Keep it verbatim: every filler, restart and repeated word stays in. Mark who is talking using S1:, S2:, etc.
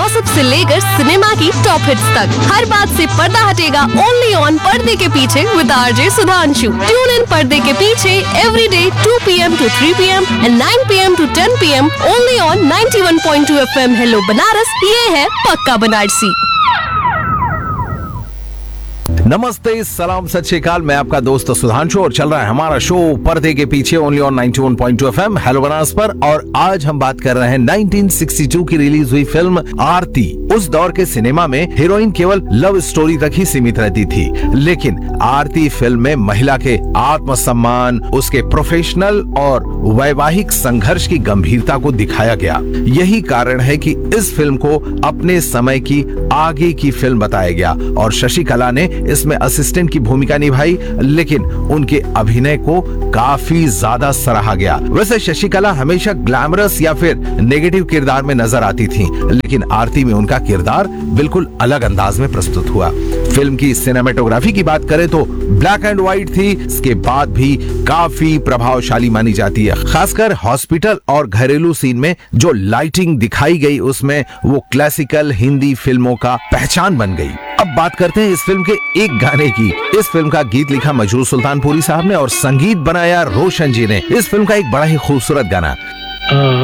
S1: Gossip से लेकर cinema की टॉप हिट्स तक, हर बात से पर्दा हटेगा ओनली ऑन पर्दे के पीछे with RJ Sudhanshu. Tune in पर्दे के पीछे every day to P M to three P M and nine P M to ten P am only on ninety one point two F M. Hello Banaras, ये है पक्का बनारसी।
S2: नमस्ते, सलाम, सत श्री अकाल। मैं आपका दोस्त सुधांशु और चल रहा है हमारा शो पर्दे के पीछे only on ninety one point two FM hello Banaras पर। और आज हम बात कर रहे हैं नाइंटीन सिक्सटी टू की रिलीज हुई फिल्म आरती। उस दौर के सिनेमा में हीरोइन केवल लव स्टोरी तक ही सीमित रहती थी, लेकिन आरती फिल्म में महिला के आत्मसम्मान, उसके प्रोफेशनल और वैवाहिक संघर्ष की गंभीरता को दिखाया गया। यही कारण है कि इस फिल्म को अपने समय की आगे की फिल्म बताया गया और शशि कला ने इसमें असिस्टेंट की भूमिका निभाई, लेकिन उनके अभिनय को काफी ज्यादा सराहा गया। वैसे शशि कला हमेशा ग्लैमरस या फिर नेगेटिव किरदार में नजर आती थी, लेकिन आरती में उनका किरदार बिल्कुल अलग अंदाज में प्रस्तुत हुआ। फिल्म की सिनेमेटोग्राफी की बात करें तो ब्लैक एंड व्हाइट थी, इसके बाद भी काफी प्रभावशाली मानी जाती है। खासकर हॉस्पिटल और घरेलू सीन में जो लाइटिंग दिखाई गई, उसमें वो क्लासिकल हिंदी फिल्मों का पहचान बन गई। अब बात करते हैं इस फिल्म के एक गाने की। इस फिल्म का गीत लिखा मजरूर सुल्तानपुरी साहब ने और संगीत बनाया रोशन जी ने। इस फिल्म का एक बड़ा ही खूबसूरत गाना